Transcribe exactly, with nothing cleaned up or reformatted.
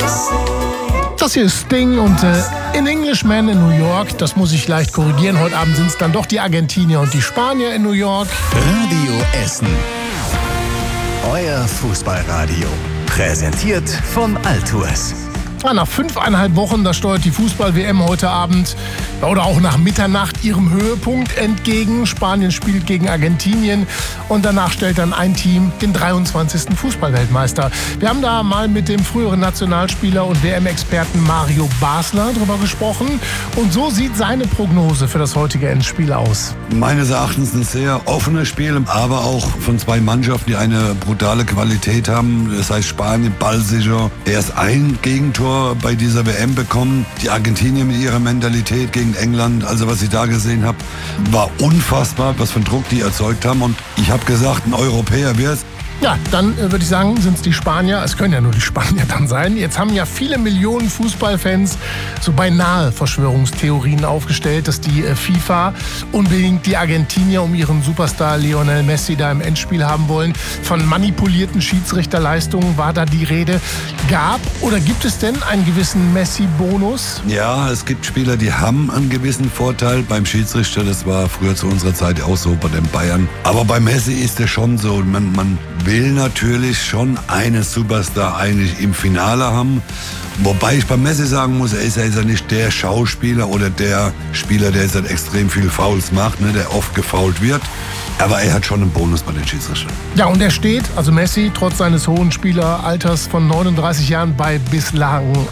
Das hier ist Sting und äh, in Englishman in New York. Das muss ich leicht korrigieren. Heute Abend sind es dann doch die Argentinier und die Spanier in New York. Radio Essen. Euer Fußballradio. Präsentiert von Altours. Ja, nach fünfeinhalb Wochen, da steuert die Fußball-W M heute Abend oder auch nach Mitternacht ihrem Höhepunkt entgegen. Spanien spielt gegen Argentinien und danach stellt dann ein Team den dreiundzwanzigsten Fußballweltmeister. Wir haben da mal mit dem früheren Nationalspieler und W M-Experten Mario Basler drüber gesprochen. Und so sieht seine Prognose für das heutige Endspiel aus. Meines Erachtens ein sehr offenes Spiel, aber auch von zwei Mannschaften, die eine brutale Qualität haben. Das heißt Spanien ballsicher. Erst ein Gegentor bei dieser W M bekommen. Die Argentinier mit ihrer Mentalität gegen England, also was ich da gesehen habe, war unfassbar, was für einen Druck die erzeugt haben. Und ich habe gesagt, ein Europäer wird's. Ja, dann äh, würde ich sagen, sind es die Spanier. Es können ja nur die Spanier dann sein. Jetzt haben ja viele Millionen Fußballfans so beinahe Verschwörungstheorien aufgestellt, dass die äh, FIFA unbedingt die Argentinier um ihren Superstar Lionel Messi da im Endspiel haben wollen. Von manipulierten Schiedsrichterleistungen war da die Rede. Gab oder gibt es denn einen gewissen Messi-Bonus? Ja, es gibt Spieler, die haben einen gewissen Vorteil beim Schiedsrichter. Das war früher zu unserer Zeit auch so bei den Bayern. Aber bei Messi ist es schon so, man, man will natürlich schon einen Superstar eigentlich im Finale haben. Wobei ich bei Messi sagen muss, er ist ja, ist ja nicht der Schauspieler oder der Spieler, der jetzt halt extrem viel Fouls macht, ne, der oft gefoult wird. Aber er hat schon einen Bonus bei den Schiedsrichtern. Ja, und er steht, also Messi, trotz seines hohen Spieleralters von neununddreißig Jahren bei bislang